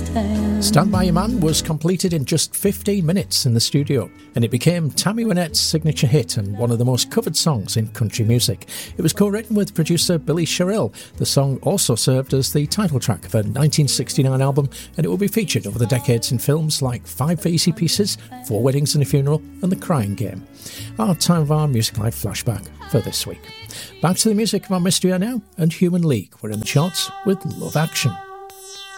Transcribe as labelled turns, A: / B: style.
A: Stand By Your Man was completed in just 15 minutes in the studio, and it became Tammy Wynette's signature hit and one of the most covered songs in country music. It was co-written with producer Billy Sherrill. The song also served as the title track of a 1969 album, and it will be featured over the decades in films like 5 Easy Pieces, 4 Weddings and a Funeral, and The Crying Game. Our Time of Our Music Life flashback for this week. Back to the music of our mystery now, and Human League. We're in the charts with Love Action.